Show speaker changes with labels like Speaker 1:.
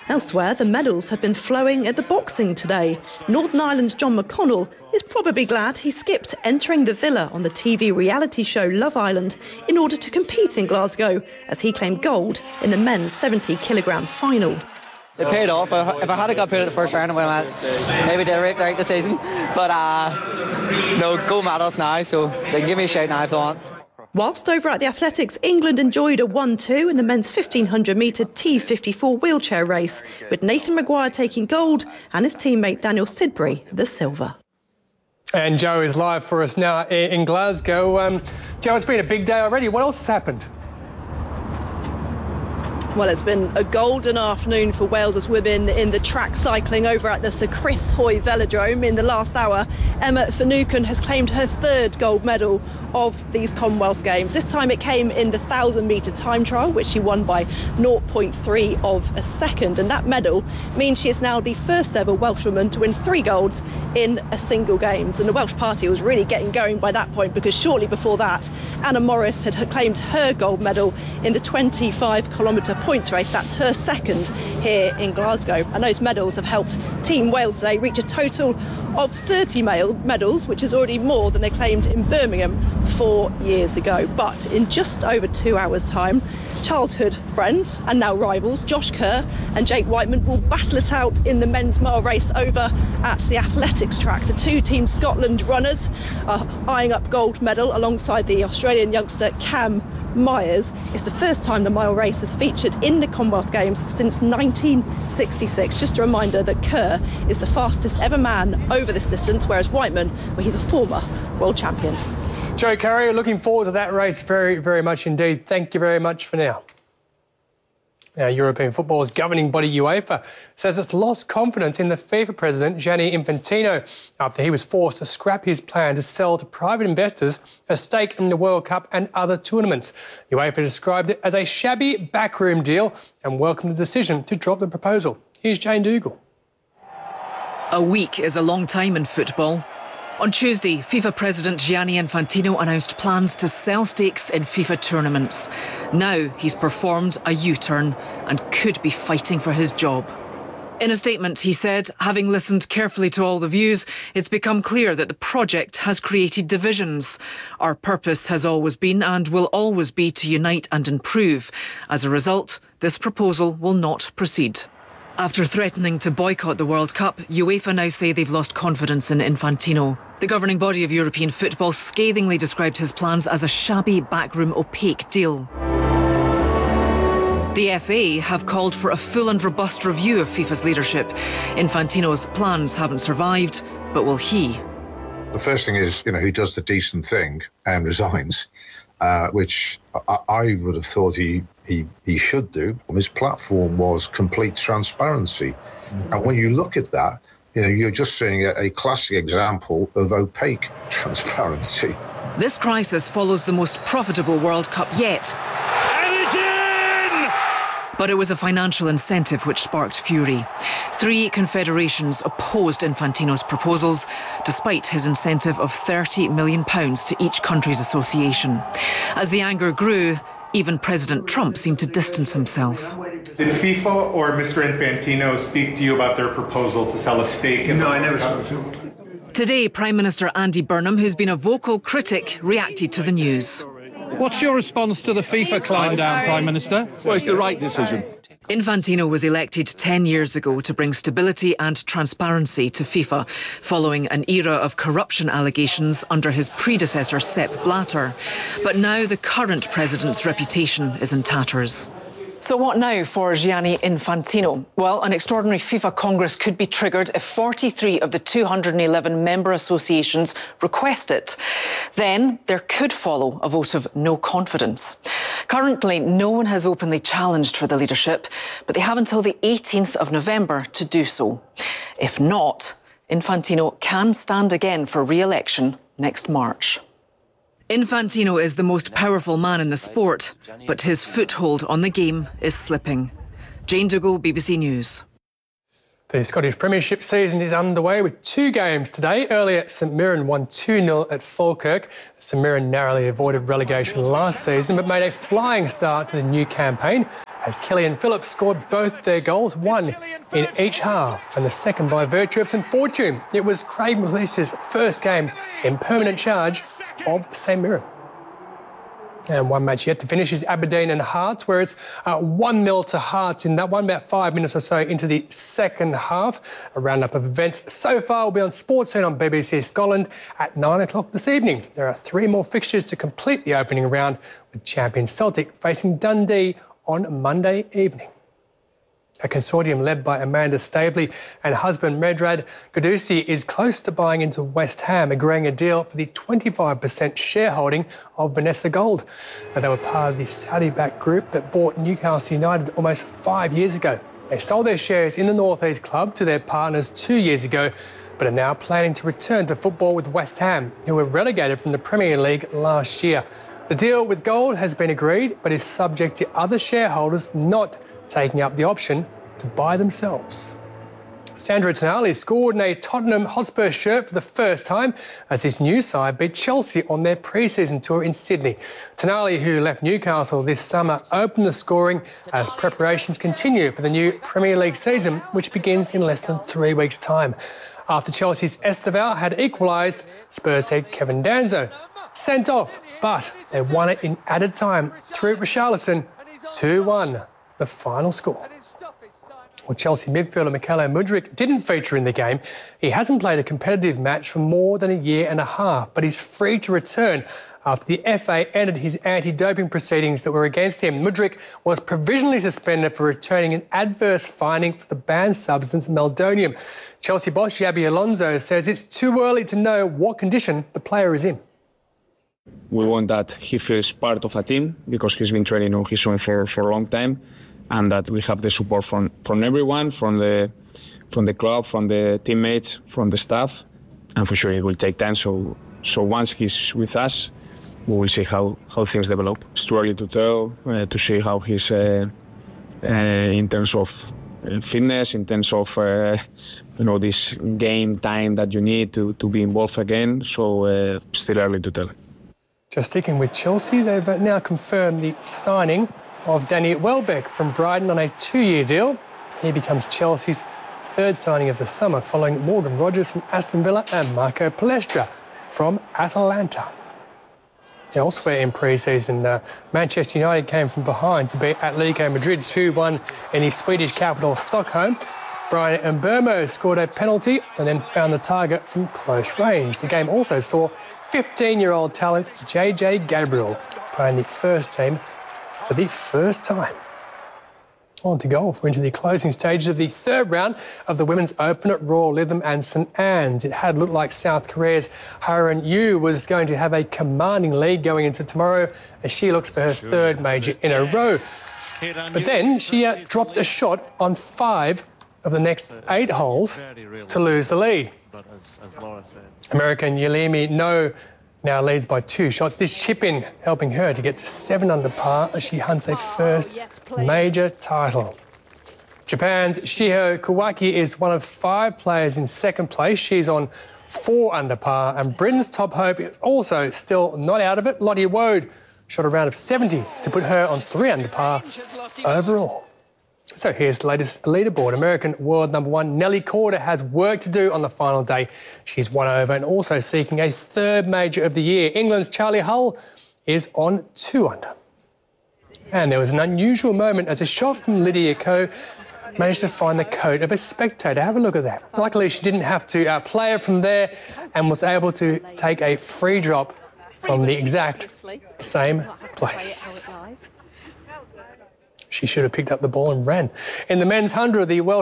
Speaker 1: Elsewhere, the medals have been flowing at the boxing today. Northern Ireland's John McConnell is probably glad he skipped entering the villa on the TV reality show Love Island in order to compete in Glasgow, as he claimed gold in the men's 70-kilogram final.
Speaker 2: It paid off. If I had got put at the first round, I would have maybe did it right the season. But no, gold medals now, so they can give me a shout now if they want.
Speaker 1: Whilst over at the Athletics, England enjoyed a 1-2 in the men's 1500-metre T54 wheelchair race, with Nathan Maguire taking gold and his teammate Daniel Sidbury the silver.
Speaker 3: And Joe is live for us now in Glasgow. Joe, it's been a big day already. What else has happened?
Speaker 1: Well, it's been a golden afternoon for Wales's women in the track cycling over at the Sir Chris Hoy Velodrome. In the last hour, Emma Finucane has claimed her third gold medal of these Commonwealth Games. This time it came in the 1,000-metre time trial, which she won by 0.3 of a second. And that medal means she is now the first ever Welshwoman to win 3 golds in a single Games. And the Welsh party was really getting going by that point, because shortly before that, Anna Morris had claimed her gold medal in the 25-kilometre points race. That's her second here in Glasgow. And those medals have helped Team Wales today reach a total of 30 medals, which is already more than they claimed in Birmingham 4 years ago. But in just over 2 hours' time, childhood friends and now rivals Josh Kerr and Jake Whiteman will battle it out in the men's mile race over at the Athletics track. The two Team Scotland runners are eyeing up gold medal alongside the Australian youngster Cam Myers. It's the first time the mile race has featured in the Commonwealth Games since 1966. Just a reminder that Kerr is the fastest ever man over this distance, whereas Whiteman, well, he's a former world champion.
Speaker 3: Joe Carrier, looking forward to that race very, very much indeed. Thank you very much for now. Now, European football's governing body UEFA says it's lost confidence in the FIFA president, Gianni Infantino, after he was forced to scrap his plan to sell to private investors a stake in the World Cup and other tournaments. UEFA described it as a shabby backroom deal and welcomed the decision to drop the proposal. Here's Jane Dougal.
Speaker 4: A week is a long time in football. On Tuesday, FIFA President Gianni Infantino announced plans to sell stakes in FIFA tournaments. Now he's performed a U-turn and could be fighting for his job. In a statement, he said, having listened carefully to all the views, it's become clear that the project has created divisions. Our purpose has always been and will always be to unite and improve. As a result, this proposal will not proceed. After threatening to boycott the World Cup, UEFA now say they've lost confidence in Infantino. The governing body of European football scathingly described his plans as a shabby, backroom, opaque deal. The FA have called for a full and robust review of FIFA's leadership. Infantino's plans haven't survived, but will he?
Speaker 5: The first thing is, he does the decent thing and resigns, which I would have thought he should do. His platform was complete transparency. And when you look at that, you're just seeing a classic example of opaque transparency.
Speaker 4: This crisis follows the most profitable World Cup yet. And it's in! But it was a financial incentive which sparked fury. 3 confederations opposed Infantino's proposals, despite his incentive of £30 million to each country's association. As the anger grew, even President Trump seemed to distance himself.
Speaker 6: Did FIFA or Mr. Infantino speak to you about their proposal to sell a stake in the World Cup? No, I never spoke to him.
Speaker 4: Today, Prime Minister Andy Burnham, who's been a vocal critic, reacted to the news.
Speaker 7: What's your response to the FIFA climb down, Prime Minister?
Speaker 8: Well, it's the right decision.
Speaker 4: Infantino was elected 10 years ago to bring stability and transparency to FIFA, following an era of corruption allegations under his predecessor Sepp Blatter. But now the current president's reputation is in tatters. So what now for Gianni Infantino? Well, an extraordinary FIFA Congress could be triggered if 43 of the 211 member associations request it. Then there could follow a vote of no confidence. Currently, no one has openly challenged for the leadership, but they have until the 18th of November to do so. If not, Infantino can stand again for re-election next March. Infantino is the most powerful man in the sport, but his foothold on the game is slipping. Jane Dougal, BBC News.
Speaker 3: The Scottish Premiership season is underway with 2 games today. Earlier, St Mirren won 2-0 at Falkirk. St Mirren narrowly avoided relegation last season but made a flying start to the new campaign. as Killian Phillips scored both their goals, one in each half, and the second by virtue of some fortune. It was Craig McLeish's first game in permanent charge of St Mirren. And one match yet to finish is Aberdeen and Hearts, where it's 1-0 to Hearts in that one, about 5 minutes or so into the second half. A roundup of events so far will be on Sportscene on BBC Scotland at 9 o'clock this evening. There are 3 more fixtures to complete the opening round, with champion Celtic facing Dundee on Monday evening. A consortium led by Amanda Staveley and husband Medrad Gudussi is close to buying into West Ham, agreeing a deal for the 25% shareholding of Vanessa Gold. Now, they were part of the Saudi-backed group that bought Newcastle United almost 5 years ago. They sold their shares in the North East club to their partners 2 years ago, but are now planning to return to football with West Ham, who were relegated from the Premier League last year. The deal with Gold has been agreed, but is subject to other shareholders not taking up the option to buy themselves. Sandro Tonali scored in a Tottenham Hotspur shirt for the first time as his new side beat Chelsea on their pre-season tour in Sydney. Tonali, who left Newcastle this summer, opened the scoring as preparations continue for the new Premier League season, which begins in less than 3 weeks' time. After Chelsea's Esteval had equalised, Spurs head Kevin Danso sent off, but they won it in added time through Richarlison, 2-1. The final score. Well, Chelsea midfielder Mykhailo Mudryk didn't feature in the game. He hasn't played a competitive match for more than a year and a half, but he's free to return after the FA ended his anti-doping proceedings that were against him. Mudryk was provisionally suspended for returning an adverse finding for the banned substance meldonium. Chelsea boss Xabi Alonso says it's too early to know what condition the player is in.
Speaker 8: We want that he feels part of a team because he's been training on his own for a long time, and that we have the support from everyone, from the club, from the teammates, from the staff, and for sure it will take time. So once he's with us, we will see how things develop. It's too early to tell, to see how he's in terms of fitness, in terms of this game time that you need to be involved again. So still early to tell.
Speaker 3: Just sticking with Chelsea, they've now confirmed the signing of Danny Welbeck from Brighton on a 2-year deal. He becomes Chelsea's third signing of the summer, following Morgan Rogers from Aston Villa and Marco Palestra from Atalanta. Elsewhere in pre-season, Manchester United came from behind to beat Atletico Madrid 2-1 in the Swedish capital Stockholm. Brian Mbeumo scored a penalty and then found the target from close range. The game also saw 15-year-old talent JJ Gabriel playing the first team for the first time. On to golf. We're into the closing stages of the third round of the Women's Open at Royal Lytham and St Anne's. It had looked like South Korea's Ha-Eun Yu was going to have a commanding lead going into tomorrow as she looks for her third major in a row. But then she dropped a shot on 5 of the next 8 holes to lose the lead. American Yulimi No now leads by 2 shots. This chip-in helping her to get to 7 under par as she hunts a first major title. Japan's Shiho Kawaki is one of 5 players in second place. She's on 4 under par, and Britain's top hope is also still not out of it. Lottie Woad shot a round of 70 to put her on 3 under par overall. So here's the latest leaderboard. American world number 1 Nelly Korda has work to do on the final day. She's 1 over and also seeking a 3rd major of the year. England's Charlie Hull is on 2 under. And there was an unusual moment as a shot from Lydia Ko managed to find the coat of a spectator. Have a look at that. Luckily, she didn't have to play it from there and was able to take a free drop from the exact same place. She should have picked up the ball and ran. In the men's 100, the Welsh